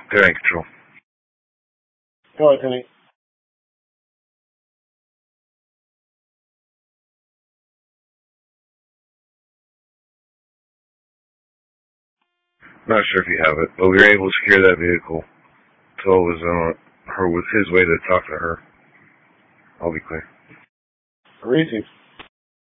They're in control. Go ahead, Timmy. Not sure if you have it, but we were able to secure that vehicle. So it was his way to talk to her. I'll be clear. Received.